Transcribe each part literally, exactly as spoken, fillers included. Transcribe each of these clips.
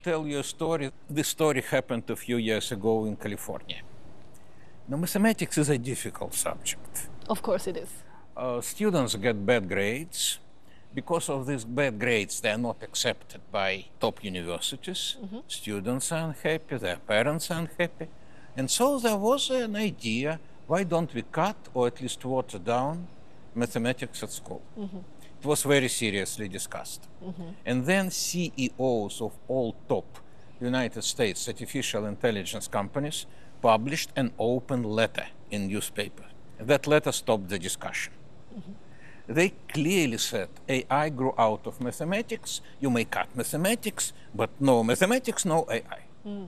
Tell you a story. This story happened a few years ago in California. Now, mathematics is a difficult subject. Of course it is. Uh, students get bad grades. Because of these bad grades, they are not accepted by top universities. Mm-hmm. Students are unhappy, their parents are unhappy. And so there was an idea, why don't we cut or at least water down mathematics at school? Mm-hmm. It was very seriously discussed. Mm-hmm. And then C E Os of all top United States artificial intelligence companies published an open letter in newspaper. That letter stopped the discussion. Mm-hmm. They clearly said A I grew out of mathematics. You may cut mathematics, but no mathematics, no A I. Mm.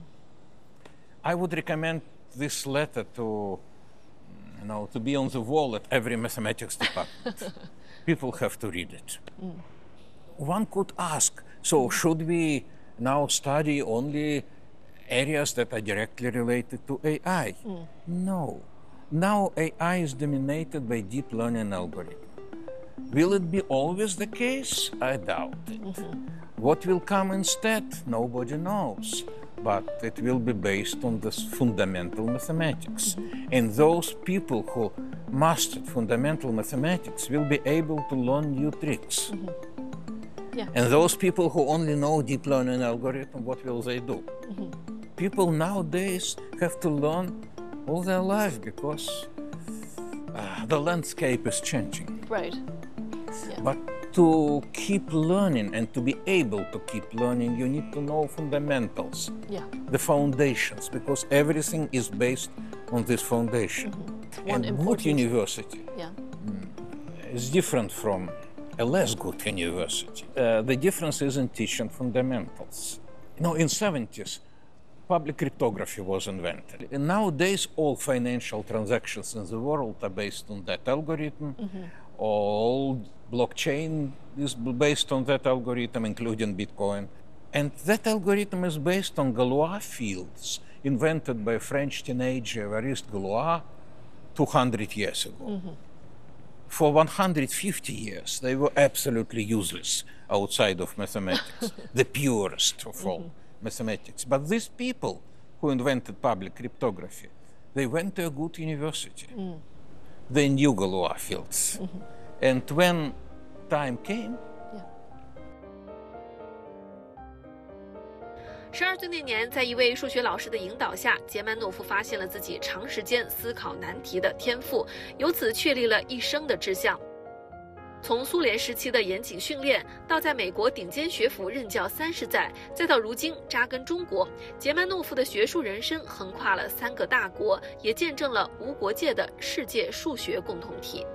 I would recommend this letter to, you know, to be on the wall at every mathematics department. People have to read it. Mm. One could ask, so should we now study only areas that are directly related to A I? Mm. No. Now A I is dominated by deep learning algorithms. Will it be always the case? I doubt it. Mm-hmm. What will come instead? Nobody knows. But it will be based on this fundamental mathematics. Mm-hmm. And those people who mastered fundamental mathematics will be able to learn new tricks. Mm-hmm. Yeah. And those people who only know deep learning algorithm, what will they do? Mm-hmm. People nowadays have to learn all their life because uh, the landscape is changing. Right. Yeah. But to keep learning and to be able to keep learning, you need to know fundamentals, yeah. the foundations, because everything is based on this foundation. Mm-hmm. And important... good university yeah. is different from a less good university. Uh, the difference is in teaching fundamentals. You know, in the seventies, public cryptography was invented. And nowadays, all financial transactions in the world are based on that algorithm. Mm-hmm. All blockchain is based on that algorithm, including Bitcoin. And that algorithm is based on Galois fields, invented by a French teenager, Évariste Galois, two hundred years ago. Mm-hmm. For one hundred fifty years, they were absolutely useless outside of mathematics, the purest of all mm-hmm. mathematics. But these people who invented public cryptography, they went to a good university. Mm. They knew Galois fields. Mm-hmm. And when time came, 十二岁那年，在一位数学老师的引导下，杰曼诺夫发现了自己长时间思考难题的天赋，由此确立了一生的志向。从苏联时期的严谨训练，到在美国顶尖学府任教三十载，再到如今扎根中国，杰曼诺夫的学术人生横跨了三个大国，也见证了无国界的世界数学共同体。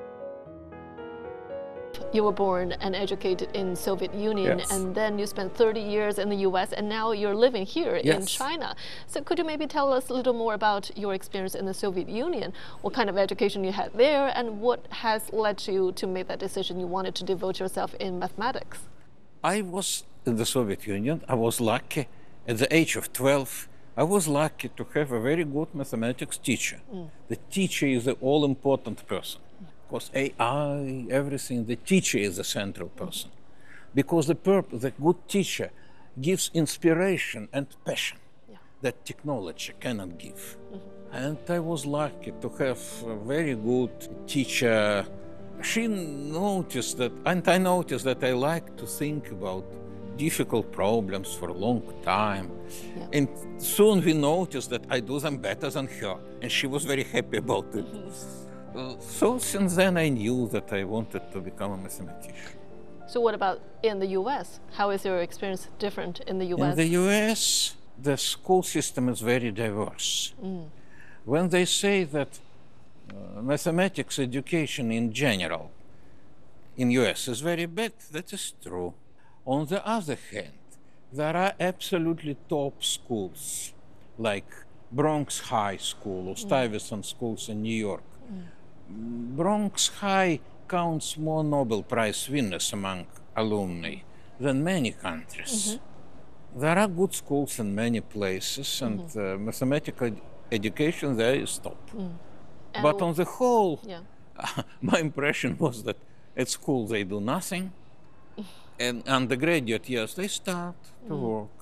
You were born and educated in Soviet Union, yes. and then you spent thirty years in the U S, and now you're living here yes. in China. So could you maybe tell us a little more about your experience in the Soviet Union? What kind of education you had there, and what has led you to make that decision you wanted to devote yourself in mathematics? I was in the Soviet Union. I was lucky. At the age of twelve, I was lucky to have a very good mathematics teacher. Mm. The teacher is the all-important person. Because A I, everything, the teacher is the central person. Because the purpose, the good teacher gives inspiration and passion yeah. that technology cannot give. Mm-hmm. And I was lucky to have a very good teacher. She noticed that, and I noticed that I like to think about difficult problems for a long time. Yeah. And soon we noticed that I do them better than her, and she was very happy about it. Mm-hmm. Uh, so since then I knew that I wanted to become a mathematician. So what about in the U S? How is your experience different in the U S? In the U S, the school system is very diverse. Mm. When they say that uh, mathematics education in general in U S is very bad, that is true. On the other hand, there are absolutely top schools like Bronx High School or Stuyvesant mm. schools in New York. Mm. Bronx High counts more Nobel Prize winners among alumni than many countries. Mm-hmm. There are good schools in many places, and mm-hmm. uh, mathematical ed- education there is top. Mm. But on the whole, yeah. uh, my impression was that at school they do nothing, and undergraduate years they start to mm. work.